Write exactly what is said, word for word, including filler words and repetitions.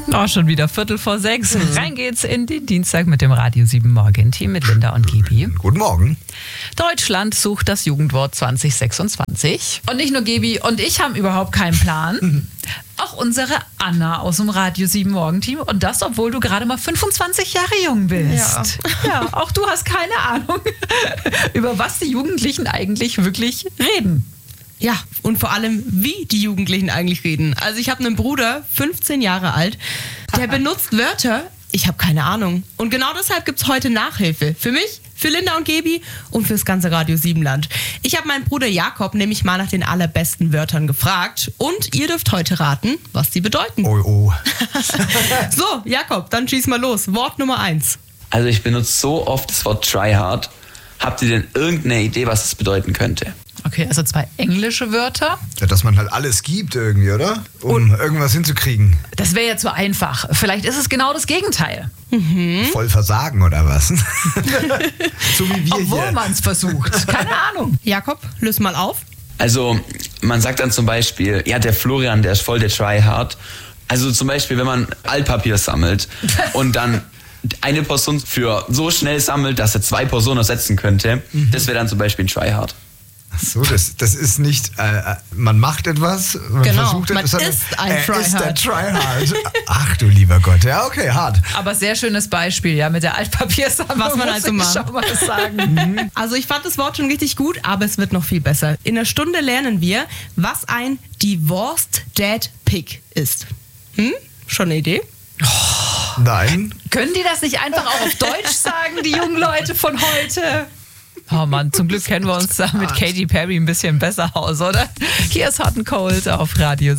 Oh, schon wieder Viertel vor sechs. Rein geht's in den Dienstag mit dem Radio sieben Morgen-Team mit Linda und Gibi. Guten Morgen. Deutschland sucht das Jugendwort zwanzig sechsundzwanzig. Und nicht nur Gibi und ich haben überhaupt keinen Plan. Auch unsere Anna aus dem Radio sieben Morgen-Team. Und das, obwohl du gerade mal fünfundzwanzig Jahre jung bist. Ja. ja, auch du hast keine Ahnung, über was die Jugendlichen eigentlich wirklich reden. Ja, und vor allem, wie die Jugendlichen eigentlich reden. Also ich habe einen Bruder, fünfzehn Jahre alt, der benutzt Wörter, ich habe keine Ahnung. Und genau deshalb gibt's heute Nachhilfe. Für mich, für Linda und Gebi und fürs ganze Radio sieben Land. Ich habe meinen Bruder Jakob nämlich mal nach den allerbesten Wörtern gefragt. Und ihr dürft heute raten, was die bedeuten. Oh, oh. So, Jakob, dann schieß mal los. Wort Nummer eins. Also ich benutze so oft das Wort tryhard. Habt ihr denn irgendeine Idee, was es bedeuten könnte? Okay, also zwei englische Wörter. Ja, dass man halt alles gibt irgendwie, oder? Um und irgendwas hinzukriegen. Das wäre ja zu einfach. Vielleicht ist es genau das Gegenteil. Mhm. Voll versagen oder was? So wie wir Obwohl hier. man es versucht. Keine Ahnung. Jakob, löse mal auf. Also man sagt dann zum Beispiel, ja, der Florian, der ist voll der tryhard. Also zum Beispiel, wenn man Altpapier sammelt und dann eine Person für so schnell sammelt, dass er zwei Personen ersetzen könnte, mhm. das wäre dann zum Beispiel ein tryhard. Ach so, das, das ist nicht, äh, man macht etwas, man genau, versucht man etwas. ist ein äh, Tryhard. ist der Tryhard. Ach du lieber Gott, ja okay, hart. Aber sehr schönes Beispiel, ja, mit der Altpapiersammlung. Was man muss also ich macht. schon mal sagen. Also ich fand das Wort schon richtig gut, aber es wird noch viel besser. In einer Stunde lernen wir, was ein Divorced Dad Pick ist. Hm? Schon eine Idee? Nein. Können die das nicht einfach auch auf Deutsch sagen, die jungen Leute von heute? Oh Mann, zum Glück kennen wir uns da mit Katy Perry ein bisschen besser aus, oder? Hier ist Hot and Cold auf Radio